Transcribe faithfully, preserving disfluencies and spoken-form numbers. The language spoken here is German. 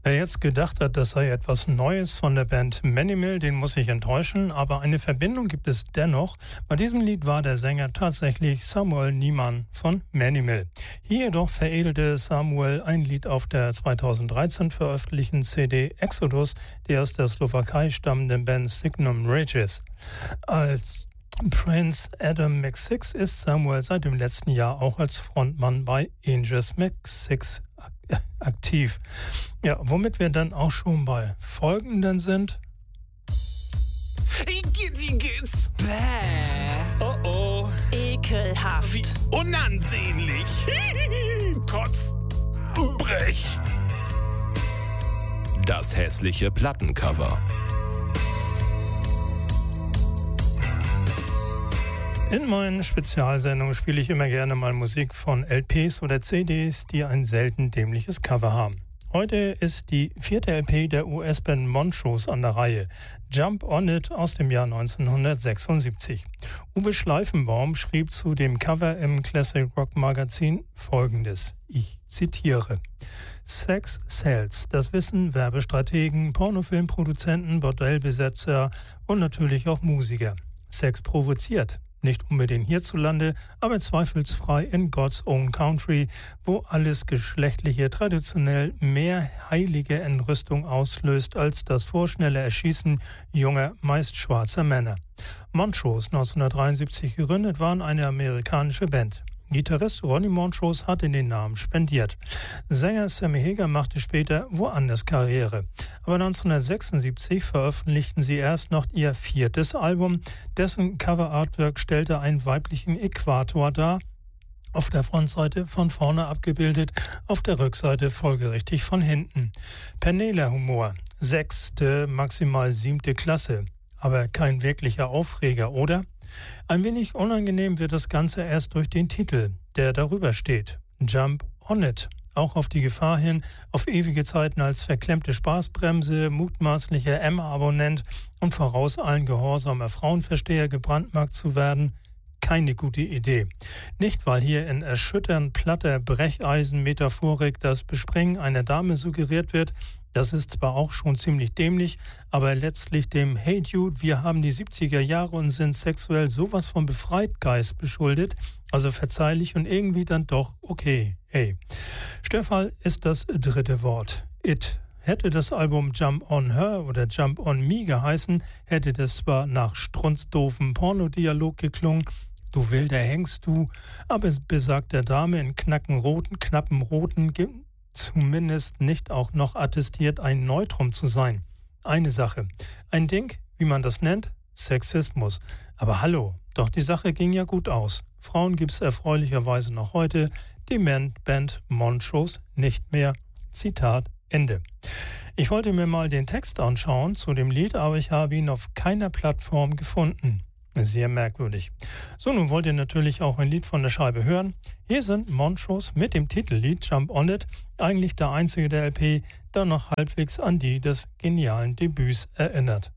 Wer jetzt gedacht hat, das sei etwas Neues von der Band Manimal, den muss ich enttäuschen, aber eine Verbindung gibt es dennoch. Bei diesem Lied war der Sänger tatsächlich Samuel Niemann von Manimal. Hier jedoch veredelte Samuel ein Lied auf der zweitausenddreizehn veröffentlichten C D Exodus, der aus der Slowakei stammenden Band Signum Regis. Als Prince Adam McSix ist Samuel seit dem letzten Jahr auch als Frontmann bei Angels McSix aktiv. Ja, womit wir dann auch schon bei folgenden sind. Gittigitz. Bäh. Oh oh. Ekelhaft. Wie unansehnlich. Kotz. Brech. Das hässliche Plattencover. In meinen Spezialsendungen spiele ich immer gerne mal Musik von L Ps oder C Ds, die ein selten dämliches Cover haben. Heute ist die vierte L P der U S-Band Montrose an der Reihe, Jump On It aus dem Jahr neunzehnhundertsechsundsiebzig. Uwe Schleifenbaum schrieb zu dem Cover im Classic Rock Magazin Folgendes, ich zitiere: Sex sells, das wissen Werbestrategen, Pornofilmproduzenten, Bordellbesetzer und natürlich auch Musiker. Sex provoziert. Nicht unbedingt hierzulande, aber zweifelsfrei in God's Own Country, wo alles Geschlechtliche traditionell mehr heilige Entrüstung auslöst als das vorschnelle Erschießen junger, meist schwarzer Männer. Montrose, neunzehnhundertdreiundsiebzig gegründet, waren eine amerikanische Band. Gitarrist Ronnie Montrose hatte den Namen spendiert. Sänger Sammy Hagar machte später woanders Karriere. Aber neunzehnhundertsechsundsiebzig veröffentlichten sie erst noch ihr viertes Album. Dessen Cover-Artwork stellte einen weiblichen Äquator dar. Auf der Frontseite von vorne abgebildet, auf der Rückseite folgerichtig von hinten. Penela-Humor. Sechste, maximal siebte Klasse. Aber kein wirklicher Aufreger, oder? Ein wenig unangenehm wird das Ganze erst durch den Titel, der darüber steht. Jump On It. Auch auf die Gefahr hin, auf ewige Zeiten als verklemmte Spaßbremse, mutmaßlicher Emma-Abonnent und voraus allen gehorsamer Frauenversteher gebrandmarkt zu werden. Keine gute Idee. Nicht, weil hier in erschütternd platter Brecheisen-Metaphorik das Bespringen einer Dame suggeriert wird. Das ist zwar auch schon ziemlich dämlich, aber letztlich dem Hey Dude, wir haben die siebziger Jahre und sind sexuell sowas von Befreitgeist beschuldet, also verzeihlich und irgendwie dann doch okay. Hey. Störfall ist das dritte Wort. It. Hätte das Album Jump On Her oder Jump On Me geheißen, hätte das zwar nach strunzdoofen Pornodialog geklungen, du wilder Hengst du, aber es besagt der Dame in knacken roten, knappen roten, zumindest nicht auch noch attestiert, ein Neutrum zu sein. Eine Sache. Ein Ding, wie man das nennt, Sexismus. Aber hallo, doch die Sache ging ja gut aus. Frauen gibt's erfreulicherweise noch heute, die Band Montrose nicht mehr. Zitat Ende. Ich wollte mir mal den Text anschauen zu dem Lied, aber ich habe ihn auf keiner Plattform gefunden. Sehr merkwürdig. So, nun wollt ihr natürlich auch ein Lied von der Scheibe hören. Hier sind Montrose mit dem Titellied Jump On It, eigentlich der einzige der L P, der noch halbwegs an die des genialen Debüts erinnert.